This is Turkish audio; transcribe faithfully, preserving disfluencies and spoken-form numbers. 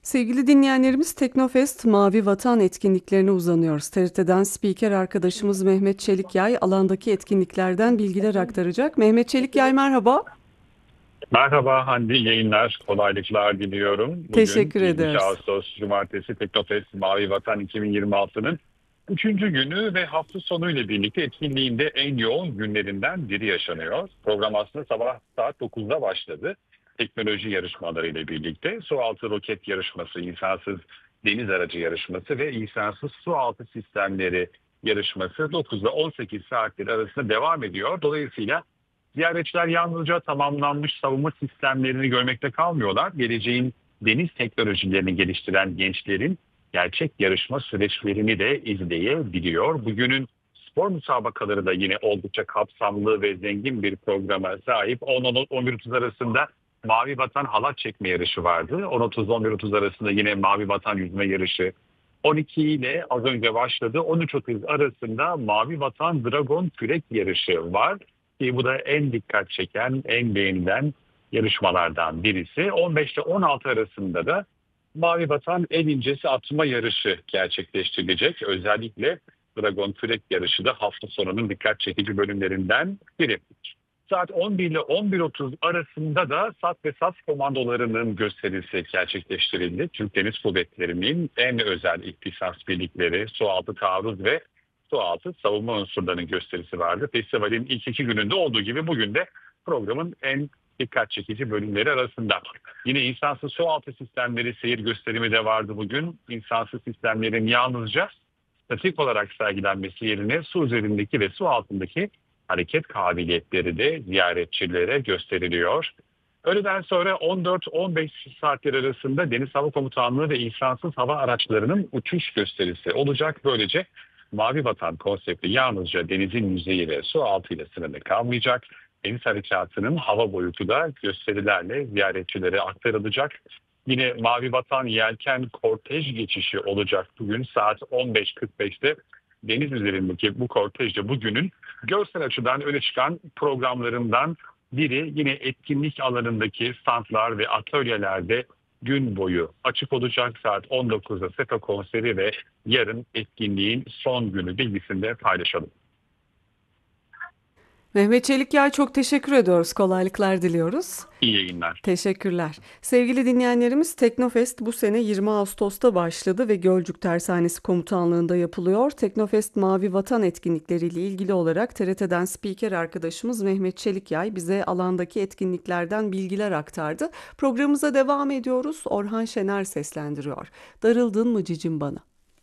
Sevgili dinleyenlerimiz Teknofest Mavi Vatan etkinliklerine uzanıyoruz. T R T'den spiker arkadaşımız Mehmet Çelikyay alandaki etkinliklerden bilgiler aktaracak. Mehmet Çelikyay merhaba. Merhaba Hande, iyi yayınlar, kolaylıklar diliyorum. Bugün Teşekkür yirmi iki ederiz. Ağustos Cumartesi Teknofest Mavi Vatan iki bin yirmi altının üçüncü günü ve hafta sonu ile birlikte etkinliğinde en yoğun günlerinden biri yaşanıyor. Program aslında sabah saat dokuzda başladı. Teknoloji yarışmaları ile birlikte sualtı roket yarışması, insansız deniz aracı yarışması ve insansız sualtı sistemleri yarışması dokuzda on sekiz saatleri arasında devam ediyor. Dolayısıyla ziyaretçiler yalnızca tamamlanmış savunma sistemlerini görmekte kalmıyorlar. Geleceğin deniz teknolojilerini geliştiren gençlerin gerçek yarışma süreçlerini de izleyebiliyor. Bugünün spor müsabakaları da yine oldukça kapsamlı ve zengin bir programa sahip. on on bir otuz arasında Mavi Vatan halat çekme yarışı vardı. on otuz on bir otuz arasında yine Mavi Vatan yüzme yarışı. on iki ile az önce başladı. on üç otuz arasında Mavi Vatan Dragon kürek yarışı var. Ki bu da en dikkat çeken, en beğenilen yarışmalardan birisi. on beş ile on altı arasında da Mavi Vatan el incesi atma yarışı gerçekleştirilecek. Özellikle Dragon kürek yarışı da hafta sonunun dikkat çekici bölümlerinden biri. Saat on bir ile on bir otuz arasında da S A T ve S A S komandolarının gösterisi gerçekleştirildi. Türk Deniz Kuvvetleri'nin en özel ihtisas birlikleri, sualtı taarruz ve sualtı savunma unsurlarının gösterisi vardı. Festivalin ilk iki gününde olduğu gibi bugün de programın en dikkat çekici bölümleri arasında. Yine insansız sualtı sistemleri seyir gösterimi de vardı bugün. İnsansız sistemlerin yalnızca statik olarak sergilenmesi yerine su üzerindeki ve su altındaki hareket kabiliyetleri de ziyaretçilere gösteriliyor. Öğleden sonra on dört on beş saatler arasında Deniz Hava Komutanlığı ve insansız hava araçlarının uçuş gösterisi olacak. Böylece Mavi Vatan konsepti yalnızca denizin yüzeyi ve su altıyla sınırlı kalmayacak. Deniz harekatının hava boyutu da gösterilerle ziyaretçilere aktarılacak. Yine Mavi Vatan Yelken kortej geçişi olacak bugün saat on beş kırk beşte. Deniz üzerindeki bu kortejde bugünün görsel açıdan öne çıkan programlarından biri. Yine etkinlik alanındaki standlar ve atölyelerde gün boyu açık olacak. Saat on dokuzda SEPA konseri ve yarın etkinliğin son günü bilgisini de paylaşalım. Mehmet Çelikyay çok teşekkür ediyoruz. Kolaylıklar diliyoruz. İyi yayınlar. Teşekkürler. Sevgili dinleyenlerimiz Teknofest bu sene yirmi Ağustos'ta başladı ve Gölcük Tersanesi Komutanlığı'nda yapılıyor. Teknofest Mavi Vatan etkinlikleriyle ilgili olarak T R T'den spiker arkadaşımız Mehmet Çelikyay bize alandaki etkinliklerden bilgiler aktardı. Programımıza devam ediyoruz. Orhan Şener seslendiriyor. Darıldın mı cicim bana?